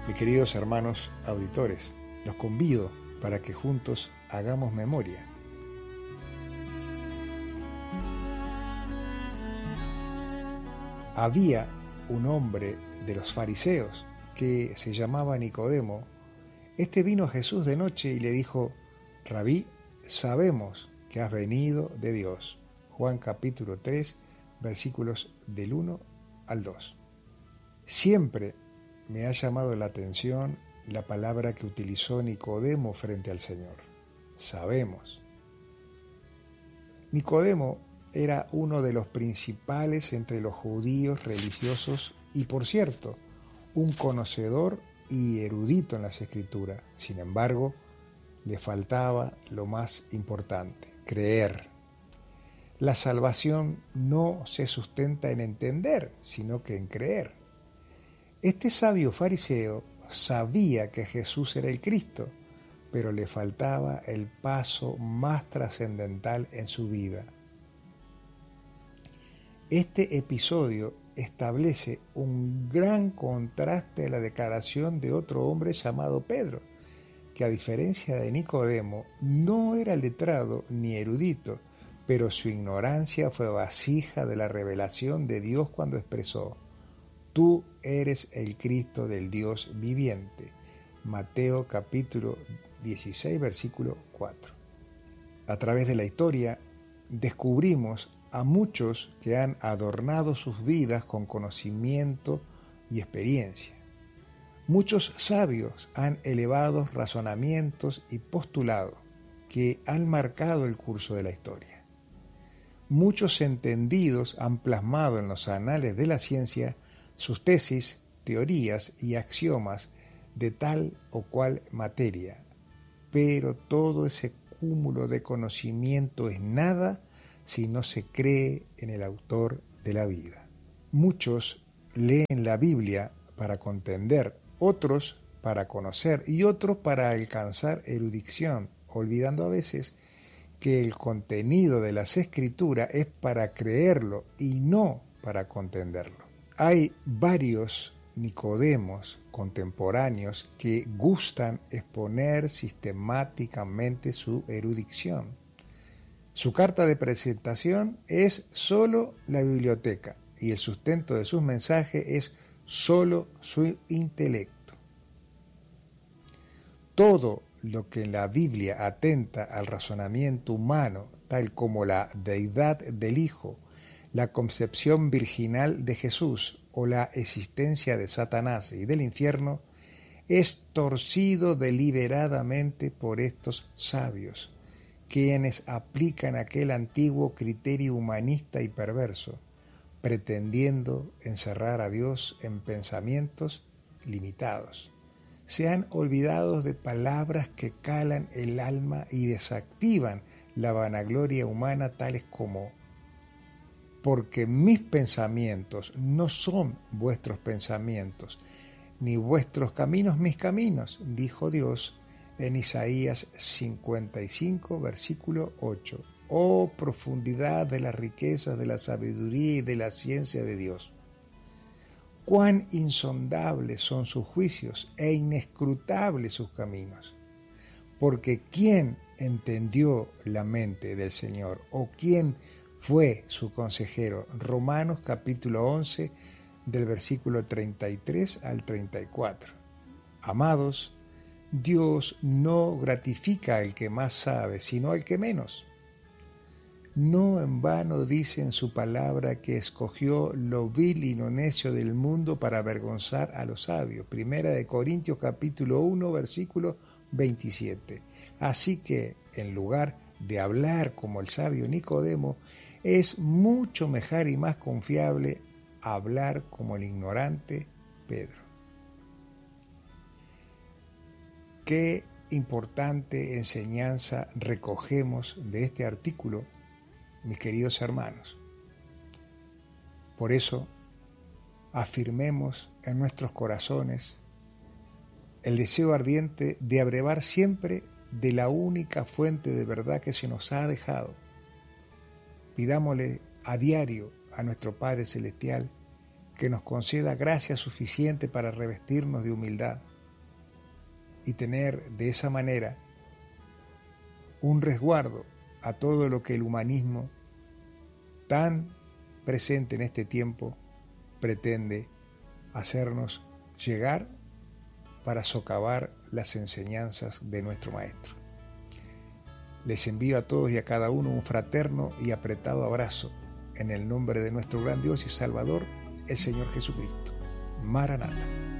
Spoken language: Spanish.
Mis queridos hermanos auditores, los convido para que juntos hagamos memoria. Había un hombre de los fariseos que se llamaba Nicodemo. Este vino a Jesús de noche y le dijo: Rabí, sabemos que has venido de Dios. Juan capítulo 3, versículos del 1 al 2. Siempre me ha llamado la atención la palabra que utilizó Nicodemo frente al Señor. Sabemos. Nicodemo era uno de los principales entre los judíos religiosos y, por cierto, un conocedor y erudito en las Escrituras. Sin embargo, le faltaba lo más importante: creer. La salvación no se sustenta en entender, sino que en creer. Este sabio fariseo sabía que Jesús era el Cristo, pero le faltaba el paso más trascendental en su vida. Este episodio establece un gran contraste a la declaración de otro hombre llamado Pedro, que a diferencia de Nicodemo no era letrado ni erudito, pero su ignorancia fue vasija de la revelación de Dios cuando expresó: Tú eres el Cristo del Dios viviente. Mateo capítulo 16, versículo 4. A través de la historia descubrimos a muchos que han adornado sus vidas con conocimiento y experiencia. Muchos sabios han elevado razonamientos y postulados que han marcado el curso de la historia. Muchos entendidos han plasmado en los anales de la ciencia sus tesis, teorías y axiomas de tal o cual materia, pero todo ese cúmulo de conocimiento es nada si no se cree en el autor de la vida. Muchos leen la Biblia para comprender, otros para conocer y otros para alcanzar erudición, olvidando a veces que el contenido de las Escrituras es para creerlo y no para comprenderlo. Hay varios Nicodemos contemporáneos que gustan exponer sistemáticamente su erudición. Su carta de presentación es solo la biblioteca y el sustento de sus mensajes es solo su intelecto. Todo lo que en la Biblia atenta al razonamiento humano, tal como la deidad del Hijo, la concepción virginal de Jesús o la existencia de Satanás y del infierno, es torcido deliberadamente por estos sabios, quienes aplican aquel antiguo criterio humanista y perverso, pretendiendo encerrar a Dios en pensamientos limitados. Se han olvidado de palabras que calan el alma y desactivan la vanagloria humana, tales como: porque mis pensamientos no son vuestros pensamientos, ni vuestros caminos mis caminos, dijo Dios en Isaías 55, versículo 8. Oh profundidad de las riquezas de la sabiduría y de la ciencia de Dios. Cuán insondables son sus juicios e inescrutables sus caminos. Porque ¿quién entendió la mente del Señor? ¿O quién fue su consejero? Romanos capítulo 11, del versículo 33 al 34. Amados, Dios no gratifica al que más sabe, sino al que menos. No en vano dice en su palabra que escogió lo vil y lo necio del mundo para avergonzar a los sabios. Primera de Corintios capítulo 1, versículo 27. Así que, en lugar de hablar como el sabio Nicodemo, es mucho mejor y más confiable hablar como el ignorante Pedro. Qué importante enseñanza recogemos de este artículo, mis queridos hermanos. Por eso, afirmemos en nuestros corazones el deseo ardiente de abrevar siempre de la única fuente de verdad que se nos ha dejado. Pidámosle a diario a nuestro Padre Celestial que nos conceda gracia suficiente para revestirnos de humildad, y tener de esa manera un resguardo a todo lo que el humanismo tan presente en este tiempo pretende hacernos llegar para socavar las enseñanzas de nuestro Maestro. Les envío a todos y a cada uno un fraterno y apretado abrazo en el nombre de nuestro gran Dios y Salvador, el Señor Jesucristo. Maranata.